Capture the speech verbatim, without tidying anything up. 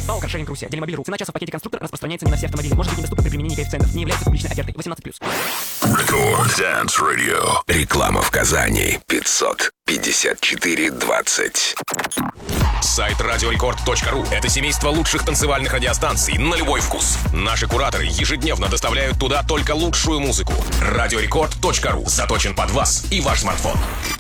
ПАО «Каршеринг Руси». Делимобиль.ру. Цена часа в пакете конструктор распространяется не на все автомобили. Может быть недоступна при применении коэффициентов. Не является публичной офертой. восемнадцать плюс. Рекорд Dance Radio. Реклама в Казани. пятьсот пятьдесят четыре двадцать. Сайт радиорекорд точка ру – это семейство лучших танцевальных радиостанций на любой вкус. Наши кураторы ежедневно доставляют туда только лучшую музыку. радиорекорд точка ру заточен под вас и ваш смартфон.